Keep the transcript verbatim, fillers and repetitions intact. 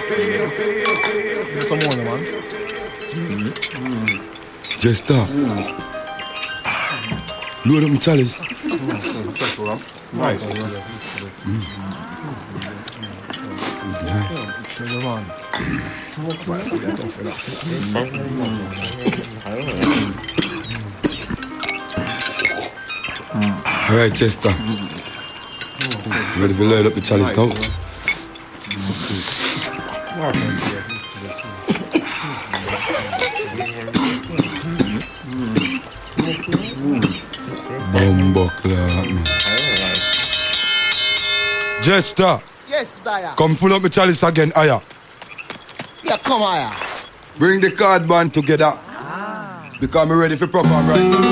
Some more, man. Jester. Load up my chalice. Nice. All right, Chester. Ready to load up the chalice now? Bumbuckler, man. Jester. Yes, Zaya. Come full up my chalice again, Aya. Yeah, come here. Bring the card band together. Because I'm ready for perform right now.